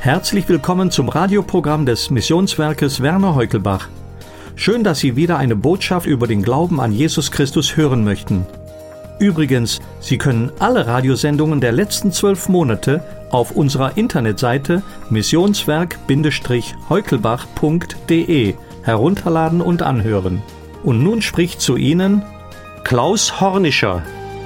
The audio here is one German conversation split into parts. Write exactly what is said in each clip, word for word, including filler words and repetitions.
Herzlich willkommen zum Radioprogramm des Missionswerkes Werner Heukelbach. Schön, dass Sie wieder eine Botschaft über den Glauben an Jesus Christus hören möchten. Übrigens, Sie können alle Radiosendungen der letzten zwölf Monate auf unserer Internetseite missionswerk Heukelbach punkt de herunterladen und anhören. Und nun spricht zu Ihnen Klaus Hornischer.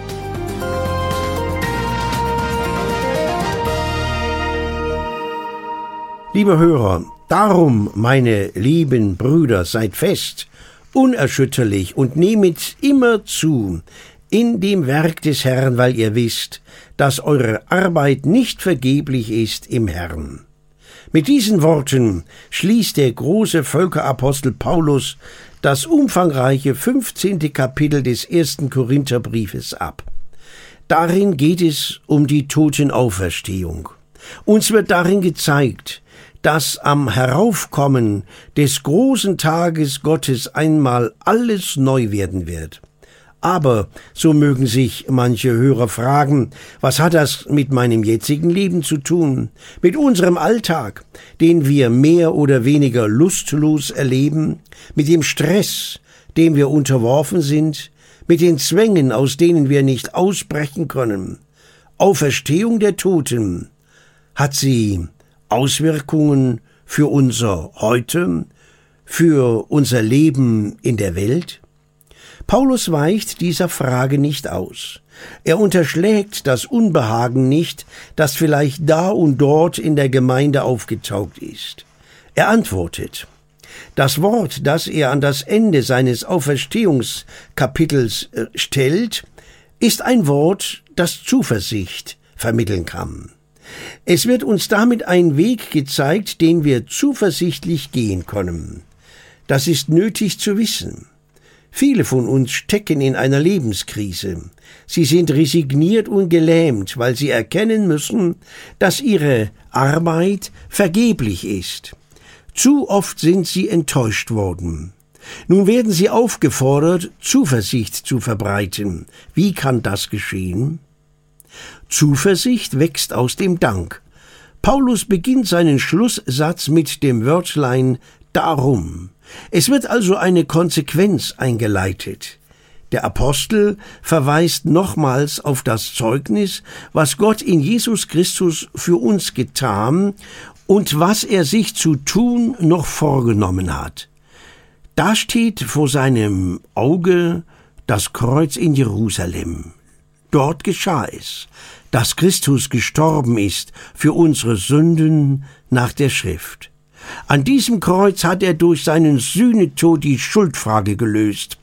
Liebe Hörer, darum, meine lieben Brüder, seid fest, unerschütterlich und nehmet immer zu in dem Werk des Herrn, weil ihr wisst, dass eure Arbeit nicht vergeblich ist im Herrn. Mit diesen Worten schließt der große Völkerapostel Paulus das umfangreiche fünfzehnte Kapitel des ersten Korintherbriefes ab. Darin geht es um die Totenauferstehung. Uns wird darin gezeigt, dass am Heraufkommen des großen Tages Gottes einmal alles neu werden wird. Aber, so mögen sich manche Hörer fragen, was hat das mit meinem jetzigen Leben zu tun, mit unserem Alltag, den wir mehr oder weniger lustlos erleben, mit dem Stress, dem wir unterworfen sind, mit den Zwängen, aus denen wir nicht ausbrechen können. Auferstehung der Toten, hat sie Auswirkungen für unser Heute, für unser Leben in der Welt? Paulus weicht dieser Frage nicht aus. Er unterschlägt das Unbehagen nicht, das vielleicht da und dort in der Gemeinde aufgetaucht ist. Er antwortet: Das Wort, das er an das Ende seines Auferstehungskapitels stellt, ist ein Wort, das Zuversicht vermitteln kann. Es wird uns damit ein Weg gezeigt, den wir zuversichtlich gehen können. Das ist nötig zu wissen. Viele von uns stecken in einer Lebenskrise. Sie sind resigniert und gelähmt, weil sie erkennen müssen, dass ihre Arbeit vergeblich ist. Zu oft sind sie enttäuscht worden. Nun werden sie aufgefordert, Zuversicht zu verbreiten. Wie kann das geschehen? Zuversicht wächst aus dem Dank. Paulus beginnt seinen Schlusssatz mit dem Wörtlein darum. Es wird also eine Konsequenz eingeleitet. Der Apostel verweist nochmals auf das Zeugnis, was Gott in Jesus Christus für uns getan und was er sich zu tun noch vorgenommen hat. Da steht vor seinem Auge das Kreuz in Jerusalem. Dort geschah es, dass Christus gestorben ist für unsere Sünden nach der Schrift. An diesem Kreuz hat er durch seinen Sühnetod die Schuldfrage gelöst.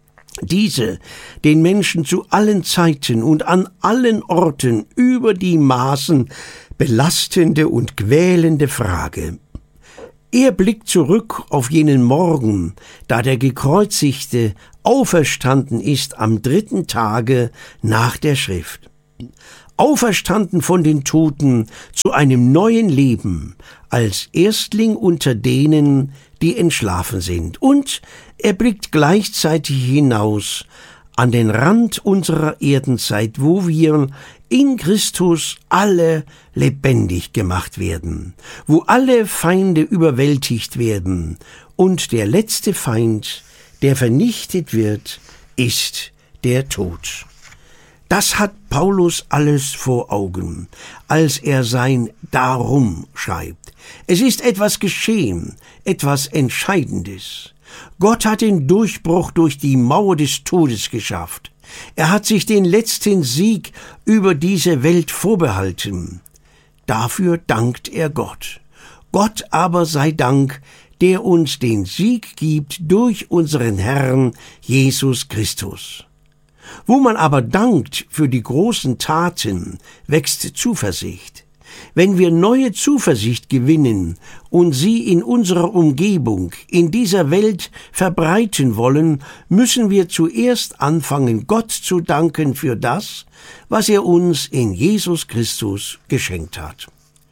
Diese den Menschen zu allen Zeiten und an allen Orten über die Maßen belastende und quälende Frage. Er blickt zurück auf jenen Morgen, da der Gekreuzigte auferstanden ist am dritten Tage nach der Schrift. Auferstanden von den Toten zu einem neuen Leben, als Erstling unter denen, die entschlafen sind. Und er blickt gleichzeitig hinaus an den Rand unserer Erdenzeit, wo wir in Christus alle lebendig gemacht werden, wo alle Feinde überwältigt werden und der letzte Feind, der vernichtet wird, ist der Tod. Das hat Paulus alles vor Augen, als er sein Darum schreibt. Es ist etwas geschehen, etwas Entscheidendes. Gott hat den Durchbruch durch die Mauer des Todes geschafft. Er hat sich den letzten Sieg über diese Welt vorbehalten. Dafür dankt er Gott. Gott aber sei Dank, der uns den Sieg gibt durch unseren Herrn Jesus Christus. Wo man aber dankt für die großen Taten, wächst Zuversicht. Wenn wir neue Zuversicht gewinnen und sie in unserer Umgebung, in dieser Welt verbreiten wollen, müssen wir zuerst anfangen, Gott zu danken für das, was er uns in Jesus Christus geschenkt hat.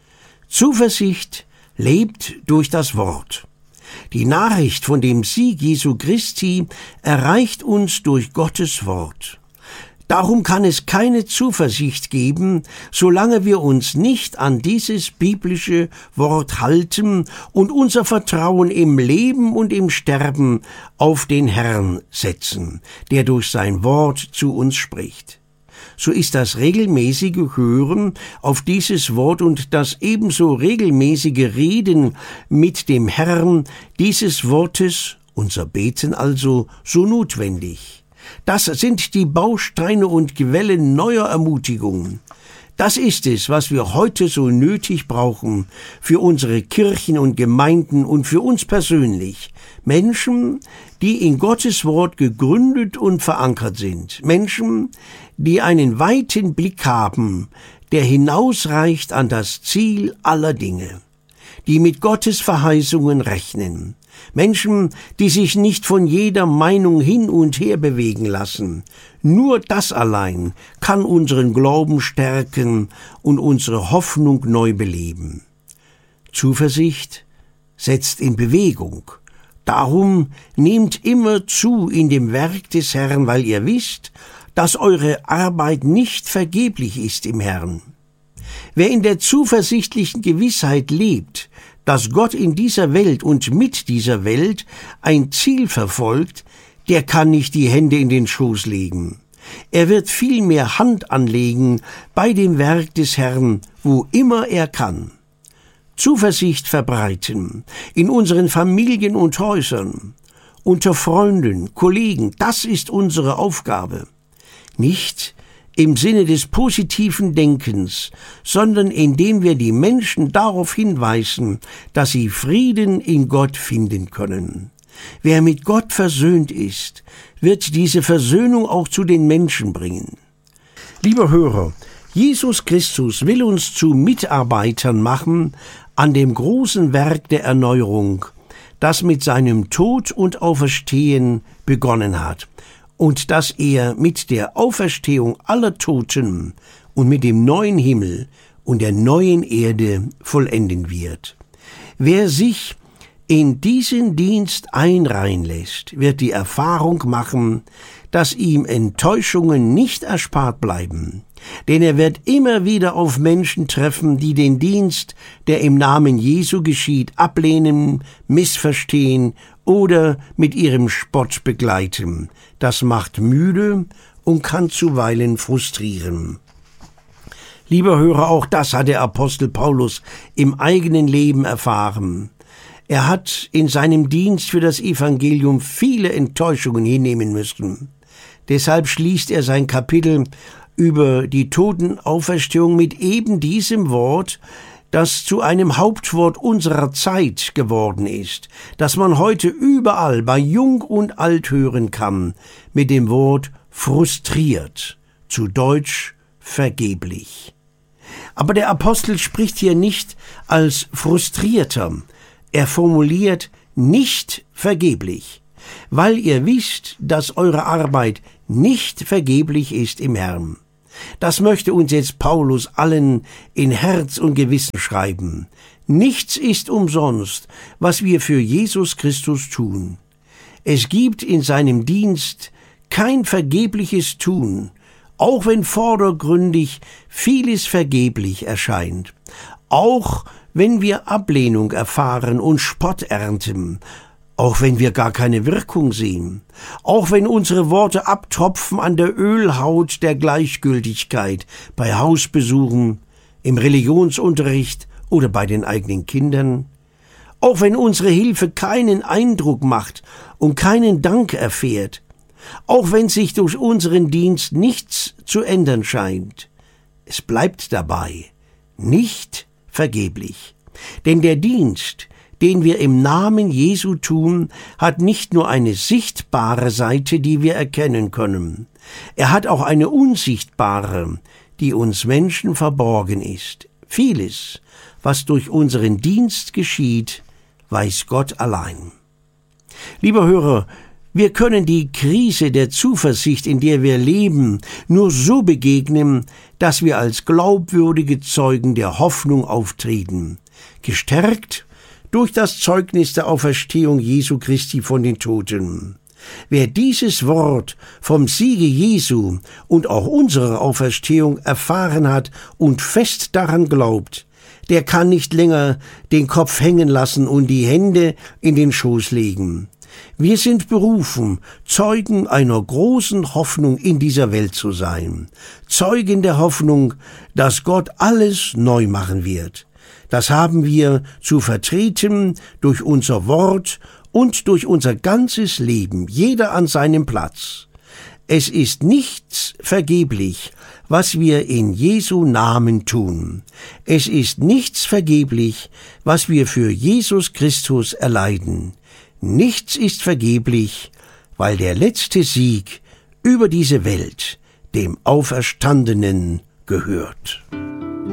Zuversicht lebt durch das Wort. Die Nachricht von dem Sieg Jesu Christi erreicht uns durch Gottes Wort. Darum kann es keine Zuversicht geben, solange wir uns nicht an dieses biblische Wort halten und unser Vertrauen im Leben und im Sterben auf den Herrn setzen, der durch sein Wort zu uns spricht. So ist das regelmäßige Hören auf dieses Wort und das ebenso regelmäßige Reden mit dem Herrn dieses Wortes, unser Beten also, so notwendig. Das sind die Bausteine und Quellen neuer Ermutigung. Das ist es, was wir heute so nötig brauchen für unsere Kirchen und Gemeinden und für uns persönlich. Menschen, die in Gottes Wort gegründet und verankert sind. Menschen, die einen weiten Blick haben, der hinausreicht an das Ziel aller Dinge, die mit Gottes Verheißungen rechnen. Menschen, die sich nicht von jeder Meinung hin und her bewegen lassen. Nur das allein kann unseren Glauben stärken und unsere Hoffnung neu beleben. Zuversicht setzt in Bewegung. Darum nehmt immer zu in dem Werk des Herrn, weil ihr wisst, dass eure Arbeit nicht vergeblich ist im Herrn. Wer in der zuversichtlichen Gewissheit lebt, dass Gott in dieser Welt und mit dieser Welt ein Ziel verfolgt, der kann nicht die Hände in den Schoß legen. Er wird vielmehr Hand anlegen bei dem Werk des Herrn, wo immer er kann. Zuversicht verbreiten in unseren Familien und Häusern, unter Freunden, Kollegen, das ist unsere Aufgabe. Nicht im Sinne des positiven Denkens, sondern indem wir die Menschen darauf hinweisen, dass sie Frieden in Gott finden können. Wer mit Gott versöhnt ist, wird diese Versöhnung auch zu den Menschen bringen. Lieber Hörer, Jesus Christus will uns zu Mitarbeitern machen an dem großen Werk der Erneuerung, das mit seinem Tod und Auferstehen begonnen hat. Und dass er mit der Auferstehung aller Toten und mit dem neuen Himmel und der neuen Erde vollenden wird. Wer sich in diesen Dienst einreihen lässt, wird die Erfahrung machen, dass ihm Enttäuschungen nicht erspart bleiben, denn er wird immer wieder auf Menschen treffen, die den Dienst, der im Namen Jesu geschieht, ablehnen, missverstehen oder mit ihrem Spott begleiten. Das macht müde und kann zuweilen frustrieren. Lieber Hörer, auch das hat der Apostel Paulus im eigenen Leben erfahren. Er hat in seinem Dienst für das Evangelium viele Enttäuschungen hinnehmen müssen. Deshalb schließt er sein Kapitel über die Totenauferstehung mit eben diesem Wort, das zu einem Hauptwort unserer Zeit geworden ist, das man heute überall bei Jung und Alt hören kann, mit dem Wort frustriert, zu Deutsch vergeblich. Aber der Apostel spricht hier nicht als Frustrierter, er formuliert nicht vergeblich, weil ihr wisst, dass eure Arbeit nicht vergeblich ist im Herrn. Das möchte uns jetzt Paulus allen in Herz und Gewissen schreiben. Nichts ist umsonst, was wir für Jesus Christus tun. Es gibt in seinem Dienst kein vergebliches Tun, auch wenn vordergründig vieles vergeblich erscheint. Auch wenn wir Ablehnung erfahren und Spott ernten, auch wenn wir gar keine Wirkung sehen, auch wenn unsere Worte abtropfen an der Ölhaut der Gleichgültigkeit bei Hausbesuchen, im Religionsunterricht oder bei den eigenen Kindern, auch wenn unsere Hilfe keinen Eindruck macht und keinen Dank erfährt, auch wenn sich durch unseren Dienst nichts zu ändern scheint. Es bleibt dabei, nicht vergeblich. Denn der Dienst, den wir im Namen Jesu tun, hat nicht nur eine sichtbare Seite, die wir erkennen können. Er hat auch eine unsichtbare, die uns Menschen verborgen ist. Vieles, was durch unseren Dienst geschieht, weiß Gott allein. Lieber Hörer, wir können die Krise der Zuversicht, in der wir leben, nur so begegnen, dass wir als glaubwürdige Zeugen der Hoffnung auftreten, gestärkt durch das Zeugnis der Auferstehung Jesu Christi von den Toten. Wer dieses Wort vom Siege Jesu und auch unserer Auferstehung erfahren hat und fest daran glaubt, der kann nicht länger den Kopf hängen lassen und die Hände in den Schoß legen. Wir sind berufen, Zeugen einer großen Hoffnung in dieser Welt zu sein. Zeugen der Hoffnung, dass Gott alles neu machen wird. Das haben wir zu vertreten durch unser Wort und durch unser ganzes Leben, jeder an seinem Platz. Es ist nichts vergeblich, was wir in Jesu Namen tun. Es ist nichts vergeblich, was wir für Jesus Christus erleiden. Nichts ist vergeblich, weil der letzte Sieg über diese Welt dem Auferstandenen gehört.